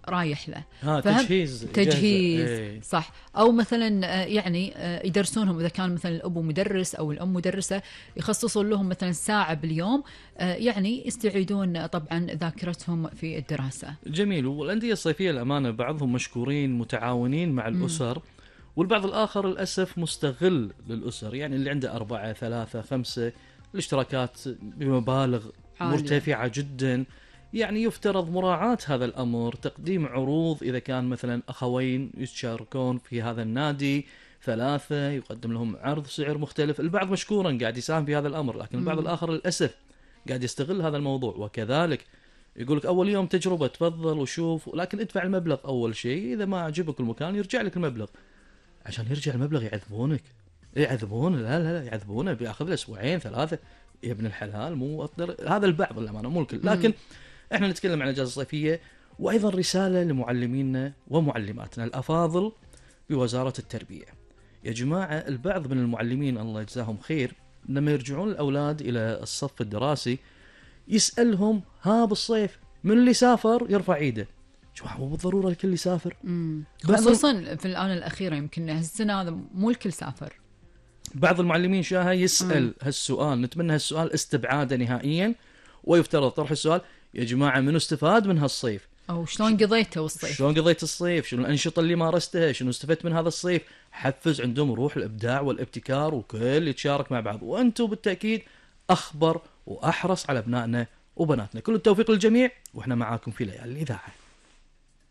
رايح له. تجهيز صح. أو مثلا يعني يدرسونهم إذا كان مثلا الأب مدرس أو الأم مدرسة، يخصصون لهم مثلا ساعة باليوم يعني يستعيدون طبعا ذاكرتهم في الدراسة. جميل. والأندية الصيفية الأمانة بعضهم مشكورين متعاونين مع الأسر، والبعض الآخر للأسف مستغل للأسر، يعني اللي عنده 4 3 5 الاشتراكات بمبالغ مرتفعة جدا. يعني يفترض مراعاة هذا الأمر، تقديم عروض إذا كان مثلا أخوين يتشاركون في هذا النادي 3 يقدم لهم عرض سعر مختلف. البعض مشكورا قاعد يساهم في هذا الأمر، لكن البعض الآخر للأسف قاعد يستغل هذا الموضوع. وكذلك يقولك أول يوم تجربة تفضل وشوف، لكن ادفع المبلغ أول شيء، إذا ما عجبك المكان يرجع لك المبلغ. عشان يرجع المبلغ يعذبونك، لا يعذبونه، بياخذ له 2 3 أسبوع. يا ابن الحلال مو أقدر. هذا البعض للأمانة مو الكل. لكن احنا نتكلم عن الأجازة الصيفية. وأيضا رسالة لمعلمينا ومعلماتنا الأفاضل بوزارة التربية. يا جماعة البعض من المعلمين الله يجزاهم خير لما يرجعون الأولاد إلى الصف الدراسي يسألهم ها بالصيف من اللي سافر يرفع ايده. جماعة مو بالضرورة الكل يسافر، خصوصا في الآونة الأخيرة يمكن هالسنة هذا مو الكل سافر. بعض المعلمين شاها يسأل هالسؤال، نتمنى هالسؤال استبعاده نهائيا، ويفترض طرح السؤال يا جماعة منو استفاد من هالصيف، أو شلون قضيته الصيف، شلون قضيت الصيف، شنو الأنشطة اللي مارستها، شنو استفدت من هذا الصيف. حفز عندهم روح الإبداع والابتكار وكل يتشارك مع بعض. وأنتم بالتأكيد أخبر وأحرص على أبنائنا وبناتنا. كل التوفيق للجميع، وإحنا معاكم في ليالي الإذاعة.